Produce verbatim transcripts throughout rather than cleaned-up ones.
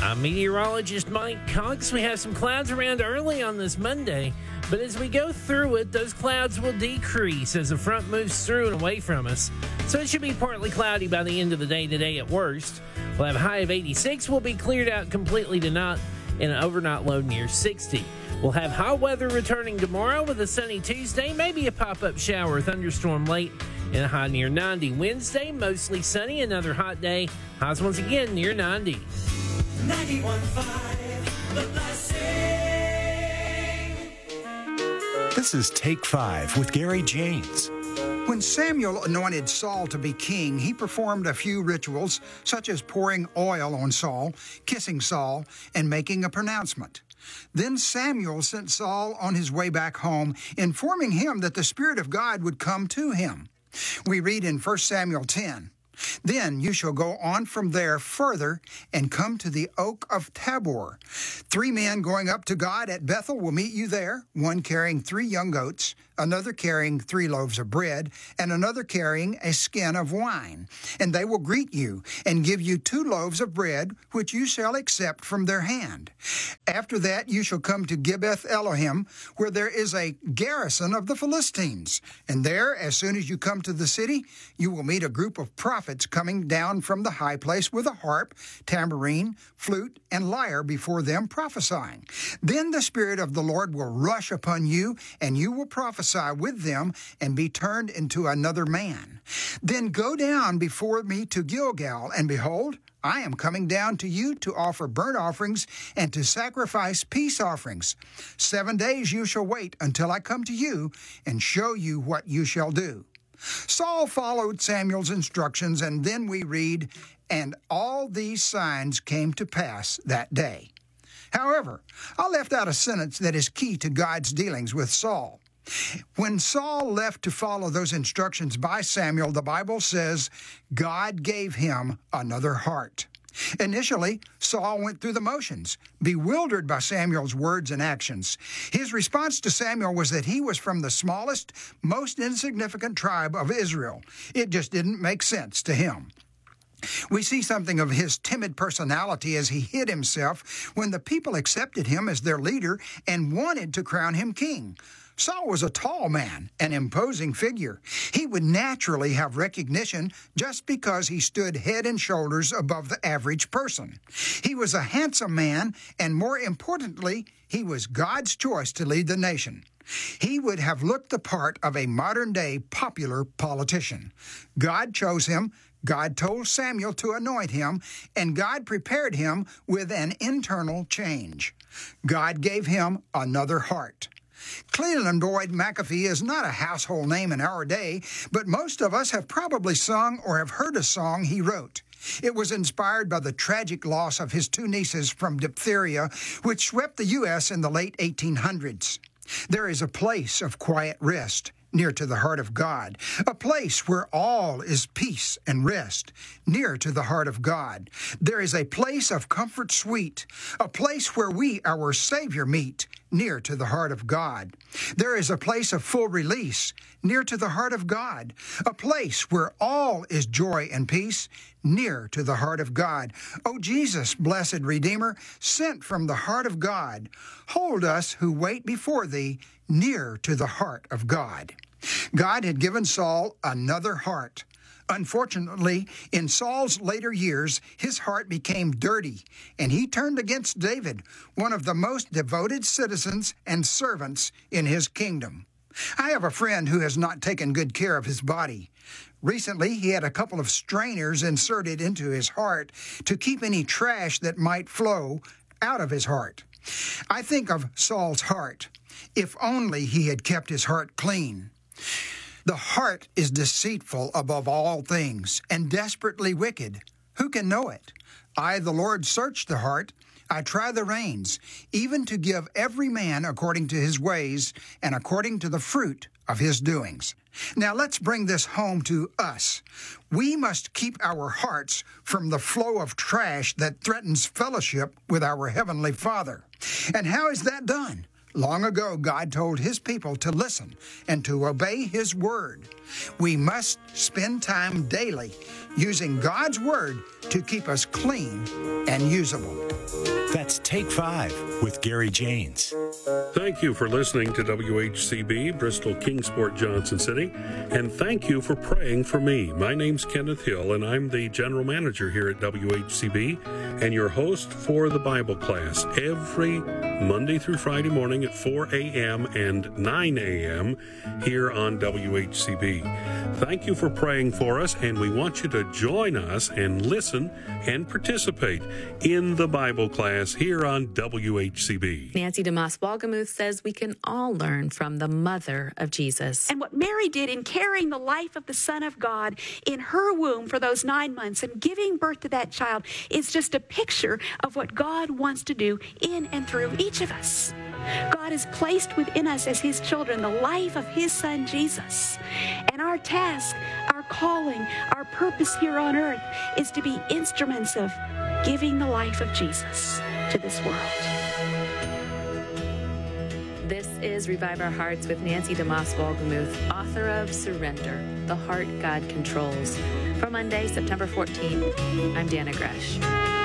I'm meteorologist Mike Cox. We have some clouds around early on this Monday, but as we go through it, those clouds will decrease as the front moves through and away from us. So it should be partly cloudy by the end of the day today at worst. We'll have a high of eighty-six. We'll be cleared out completely tonight and an overnight low near sixty. We'll have hot weather returning tomorrow with a sunny Tuesday, maybe a pop-up shower or thunderstorm late, and a high near ninety. Wednesday, mostly sunny, another hot day. Highs once again near ninety. ninety-one point five, The Blessing. This is Take Five with Gary James. When Samuel anointed Saul to be king, he performed a few rituals, such as pouring oil on Saul, kissing Saul, and making a pronouncement. Then Samuel sent Saul on his way back home, informing him that the Spirit of God would come to him. We read in First Samuel ten, "Then you shall go on from there further and come to the oak of Tabor. Three men going up to God at Bethel will meet you there, one carrying three young goats, another carrying three loaves of bread, and another carrying a skin of wine. And they will greet you and give you two loaves of bread, which you shall accept from their hand. After that you shall come to Gibbeth Elohim, where there is a garrison of the Philistines. And there, as soon as you come to the city, you will meet a group of prophets coming down from the high place with a harp, tambourine, flute, and lyre before them prophesying. Then the Spirit of the Lord will rush upon you, and you will prophesy with them and be turned into another man. Then go down before me to Gilgal, and behold, I am coming down to you to offer burnt offerings and to sacrifice peace offerings. Seven days you shall wait until I come to you and show you what you shall do." Saul followed Samuel's instructions, and then we read, "And all these signs came to pass that day." However, I left out a sentence that is key to God's dealings with Saul. When Saul left to follow those instructions by Samuel, the Bible says God gave him another heart. Initially, Saul went through the motions, bewildered by Samuel's words and actions. His response to Samuel was that he was from the smallest, most insignificant tribe of Israel. It just didn't make sense to him. We see something of his timid personality as he hid himself when the people accepted him as their leader and wanted to crown him king. Saul was a tall man, an imposing figure. He would naturally have recognition just because he stood head and shoulders above the average person. He was a handsome man, and more importantly, he was God's choice to lead the nation. He would have looked the part of a modern-day popular politician. God chose him, God told Samuel to anoint him, and God prepared him with an internal change. God gave him another heart. Cleveland Boyd McAfee is not a household name in our day, but most of us have probably sung or have heard a song he wrote. It was inspired by the tragic loss of his two nieces from diphtheria, which swept the U S in the late eighteen hundreds. There is a place of quiet rest near to the heart of God, a place where all is peace and rest, near to the heart of God. There is a place of comfort sweet, a place where we, our Savior, meet, near to the heart of God. There is a place of full release, near to the heart of God, a place where all is joy and peace, near to the heart of God. O Jesus, blessed Redeemer, sent from the heart of God, hold us who wait before thee, near to the heart of God. God had given Saul another heart. Unfortunately, in Saul's later years, his heart became dirty, and he turned against David, one of the most devoted citizens and servants in his kingdom. I have a friend who has not taken good care of his body. Recently, he had a couple of strainers inserted into his heart to keep any trash that might flow out of his heart. I think of Saul's heart. If only he had kept his heart clean. The heart is deceitful above all things and desperately wicked. Who can know it? I, the Lord, search the heart. I try the reins, even to give every man according to his ways and according to the fruit of his doings. Now let's bring this home to us. We must keep our hearts from the flow of trash that threatens fellowship with our Heavenly Father. And how is that done? Long ago, God told his people to listen and to obey his word. We must spend time daily using God's word to keep us clean and usable. That's Take Five with Gary Janes. Thank you for listening to W H C B, Bristol Kingsport, Johnson City, and thank you for praying for me. My name's Kenneth Hill, and I'm the general manager here at W H C B and your host for the Bible class every Monday through Friday morning at four a.m. and nine a.m. here on W H C B. Thank you for praying for us, and we want you to join us and listen and participate in the Bible class here on W H C B. Nancy DeMoss Walgemuth says we can all learn from the mother of Jesus. And what Mary did in carrying the life of the Son of God in her womb for those nine months and giving birth to that child is just a picture of what God wants to do in and through each of us. God has placed within us as his children the life of his Son, Jesus. And our task, our calling, our purpose here on earth is to be instruments of giving the life of Jesus to this world. This is Revive Our Hearts with Nancy DeMoss Walgemuth, author of Surrender, The Heart God Controls. For Monday, September fourteenth, I'm Dana Gresh.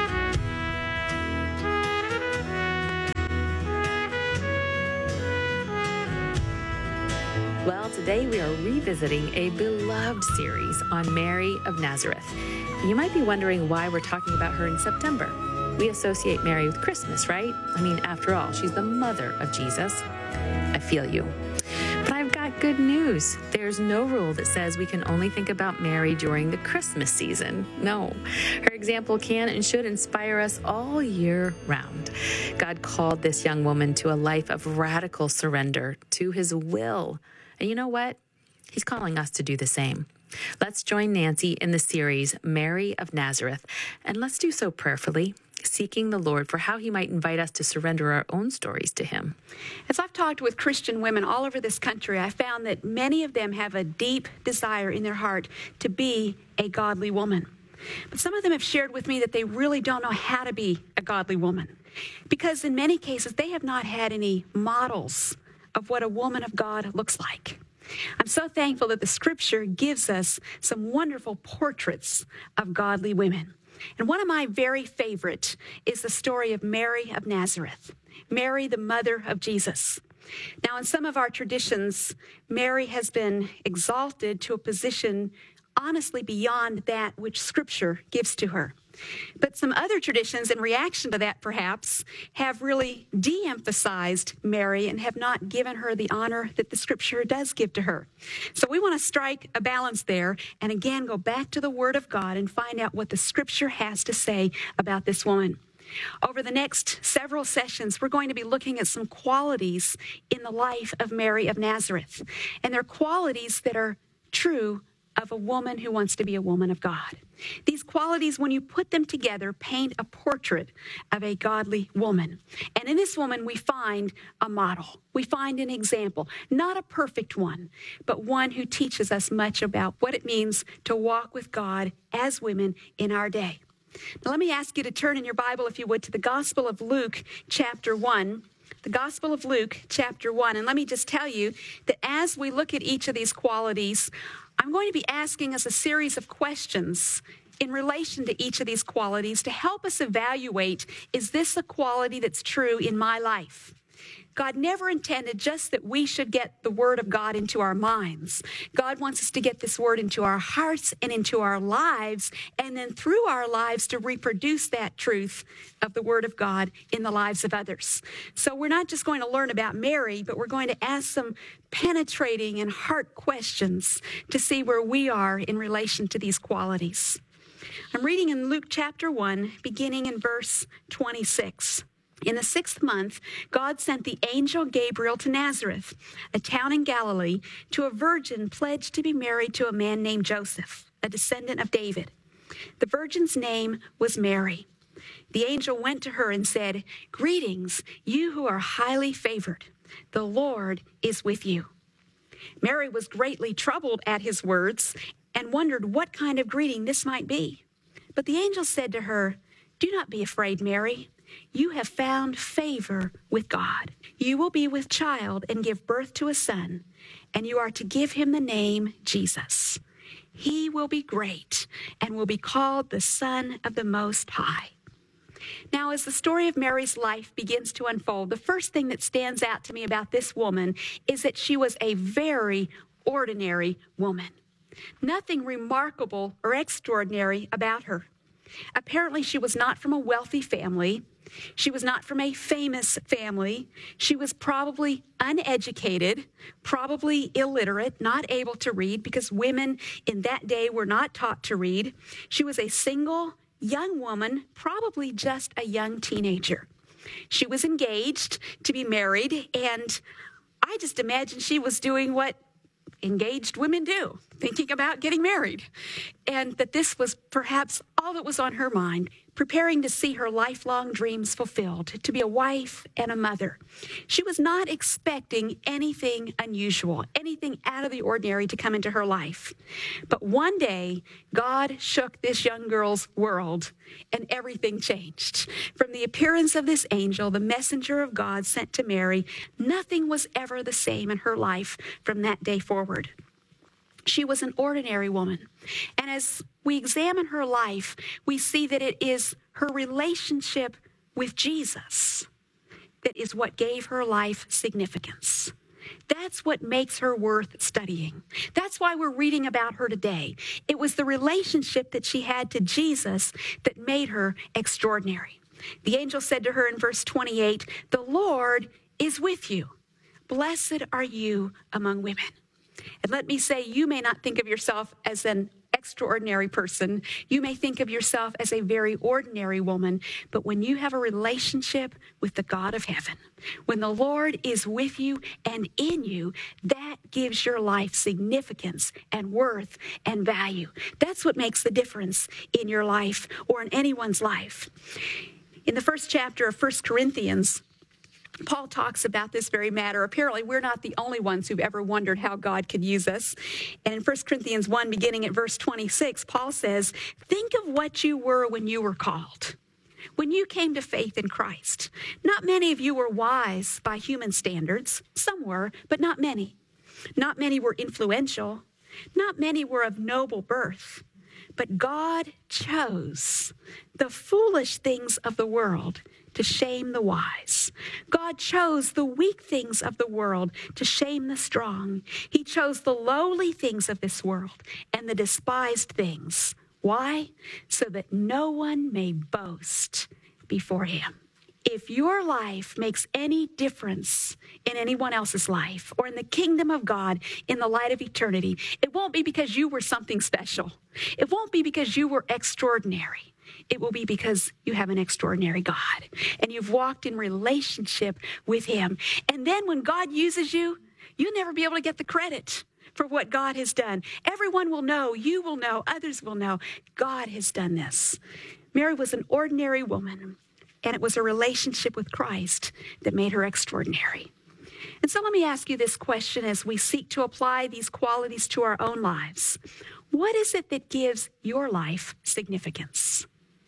Well, today we are revisiting a beloved series on Mary of Nazareth. You might be wondering why we're talking about her in September. We associate Mary with Christmas, right? I mean, after all, she's the mother of Jesus. I feel you. But I've got good news. There's no rule that says we can only think about Mary during the Christmas season. No. Her example can and should inspire us all year round. God called this young woman to a life of radical surrender to his will. And you know what? He's calling us to do the same. Let's join Nancy in the series, Mary of Nazareth, and let's do so prayerfully, seeking the Lord for how he might invite us to surrender our own stories to him. As I've talked with Christian women all over this country, I found that many of them have a deep desire in their heart to be a godly woman. But some of them have shared with me that they really don't know how to be a godly woman, because in many cases they have not had any models of what a woman of God looks like. I'm so thankful that the scripture gives us some wonderful portraits of godly women. And one of my very favorite is the story of Mary of Nazareth, Mary, the mother of Jesus. Now, in some of our traditions, Mary has been exalted to a position honestly beyond that which scripture gives to her. But some other traditions in reaction to that, perhaps, have really de-emphasized Mary and have not given her the honor that the scripture does give to her. So we want to strike a balance there and again go back to the Word of God and find out what the scripture has to say about this woman. Over the next several sessions, we're going to be looking at some qualities in the life of Mary of Nazareth. And they're qualities that are true of a woman who wants to be a woman of God. These qualities, when you put them together, paint a portrait of a godly woman. And in this woman, we find a model. We find an example, not a perfect one, but one who teaches us much about what it means to walk with God as women in our day. Now, let me ask you to turn in your Bible, if you would, to the Gospel of Luke, chapter one. The Gospel of Luke, chapter one. And let me just tell you that as we look at each of these qualities, I'm going to be asking us a series of questions in relation to each of these qualities to help us evaluate, is this a quality that's true in my life? God never intended just that we should get the Word of God into our minds. God wants us to get this Word into our hearts and into our lives, and then through our lives to reproduce that truth of the Word of God in the lives of others. So we're not just going to learn about Mary, but we're going to ask some penetrating and heart questions to see where we are in relation to these qualities. I'm reading in Luke chapter one, beginning in verse twenty-six. In the sixth month, God sent the angel Gabriel to Nazareth, a town in Galilee, to a virgin pledged to be married to a man named Joseph, a descendant of David. The virgin's name was Mary. The angel went to her and said, "Greetings, you who are highly favored. The Lord is with you." Mary was greatly troubled at his words and wondered what kind of greeting this might be. But the angel said to her, "Do not be afraid, Mary. you have found favor with God. You will be with child and give birth to a son, and you are to give him the name Jesus. He will be great and will be called the Son of the Most High. Now, as the story of Mary's life begins to unfold, the first thing that stands out to me about this woman is that she was a very ordinary woman. Nothing remarkable or extraordinary about her. Apparently, she was not from a wealthy family. She was not from a famous family. She was probably uneducated, probably illiterate, not able to read, because women in that day were not taught to read. She was a single young woman, probably just a young teenager. She was engaged to be married, and I just imagine she was doing what engaged women do, thinking about getting married, and that this was perhaps all that was on her mind, preparing to see her lifelong dreams fulfilled, to be a wife and a mother. She was not expecting anything unusual, anything out of the ordinary to come into her life. But one day, God shook this young girl's world, and everything changed. From the appearance of this angel, the messenger of God sent to Mary, nothing was ever the same in her life from that day forward. She was an ordinary woman. And as we examine her life, we see that it is her relationship with Jesus that is what gave her life significance. That's what makes her worth studying. That's why we're reading about her today. It was the relationship that she had to Jesus that made her extraordinary. The angel said to her in verse twenty-eight, "The Lord is with you. Blessed are you among women." And let me say, you may not think of yourself as an extraordinary person. You may think of yourself as a very ordinary woman. But when you have a relationship with the God of heaven, when the Lord is with you and in you, that gives your life significance and worth and value. That's what makes the difference in your life or in anyone's life. In the first chapter of First Corinthians, Paul talks about this very matter. Apparently, we're not the only ones who've ever wondered how God could use us. And in First Corinthians one, beginning at verse twenty-six, Paul says, "Think of what you were when you were called, when you came to faith in Christ. Not many of you were wise by human standards. Some were, but not many. Not many were influential. Not many were of noble birth. But God chose the foolish things of the world to shame the wise. God chose the weak things of the world to shame the strong. He chose the lowly things of this world and the despised things. Why? So that no one may boast before him." If your life makes any difference in anyone else's life or in the kingdom of God in the light of eternity, it won't be because you were something special. It won't be because you were extraordinary. It will be because you have an extraordinary God and you've walked in relationship with him. And then when God uses you, you'll never be able to get the credit for what God has done. Everyone will know, you will know, others will know, God has done this. Mary was an ordinary woman, and it was a relationship with Christ that made her extraordinary. And so let me ask you this question as we seek to apply these qualities to our own lives. What is it that gives your life significance?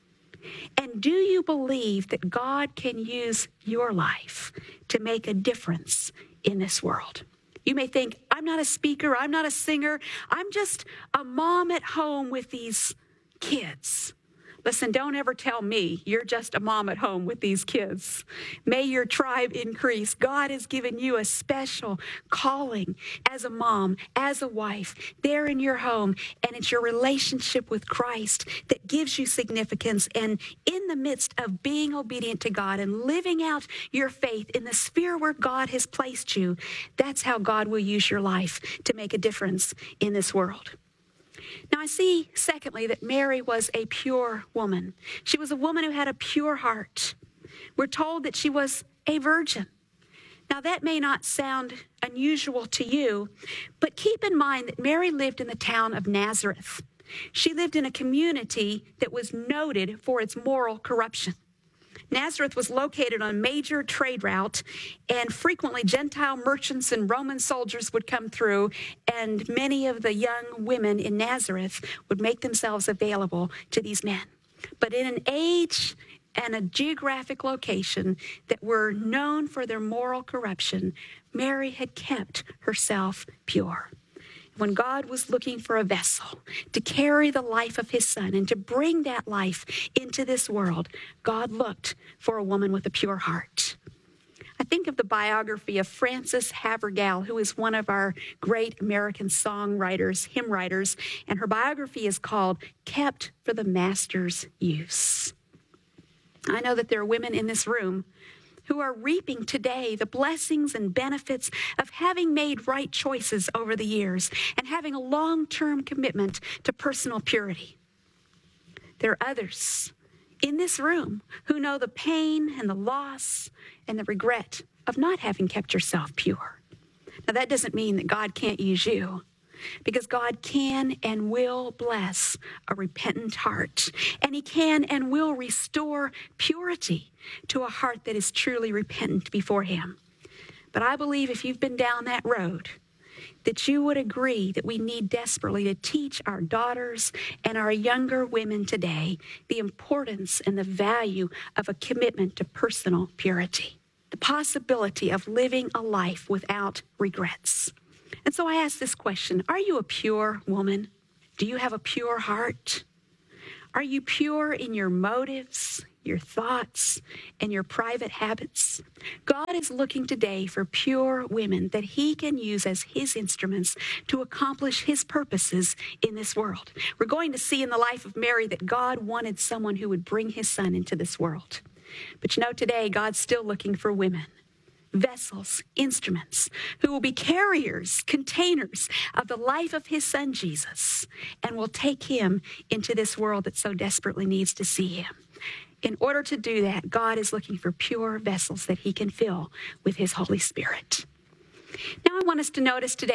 And do you believe that God can use your life to make a difference in this world? You may think, I'm not a speaker, I'm not a singer, I'm just a mom at home with these kids. Listen, don't ever tell me you're just a mom at home with these kids. May your tribe increase. God has given you a special calling as a mom, as a wife, there in your home, and it's your relationship with Christ that gives you significance. And in the midst of being obedient to God and living out your faith in the sphere where God has placed you, that's how God will use your life to make a difference in this world. Now, I see, secondly, that Mary was a pure woman. She was a woman who had a pure heart. We're told that she was a virgin. Now, that may not sound unusual to you, but keep in mind that Mary lived in the town of Nazareth. She lived in a community that was noted for its moral corruption. Nazareth was located on a major trade route, and frequently Gentile merchants and Roman soldiers would come through, and many of the young women in Nazareth would make themselves available to these men. But in an age and a geographic location that were known for their moral corruption, Mary had kept herself pure. When God was looking for a vessel to carry the life of his son and to bring that life into this world, God looked for a woman with a pure heart. I think of the biography of Frances Havergal, who is one of our great American songwriters, hymn writers, and her biography is called Kept for the Master's Use. I know that there are women in this room who are reaping today the blessings and benefits of having made right choices over the years and having a long-term commitment to personal purity. There are others in this room who know the pain and the loss and the regret of not having kept yourself pure. Now, that doesn't mean that God can't use you, because God can and will bless a repentant heart, and he can and will restore purity to a heart that is truly repentant before him. But I believe if you've been down that road, that you would agree that we need desperately to teach our daughters and our younger women today the importance and the value of a commitment to personal purity, the possibility of living a life without regrets. And so I ask this question: are you a pure woman? Do you have a pure heart? Are you pure in your motives, your thoughts, and your private habits? God is looking today for pure women that he can use as his instruments to accomplish his purposes in this world. We're going to see in the life of Mary that God wanted someone who would bring his son into this world. But you know, today God's still looking for women, vessels, instruments, who will be carriers, containers of the life of his son Jesus, and will take him into this world that so desperately needs to see him. In order to do that, God is looking for pure vessels that he can fill with his Holy Spirit. Now I want us to notice today